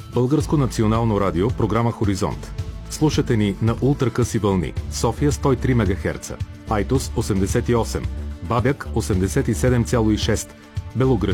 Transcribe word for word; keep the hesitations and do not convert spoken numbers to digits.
Българско национално радио, програма Хоризонт. Слушате ни на ултракъси вълни. София сто и три мегахерца, Айтос осемдесет и осем, Бабяк осемдесет и седем цяло и шест, Белоград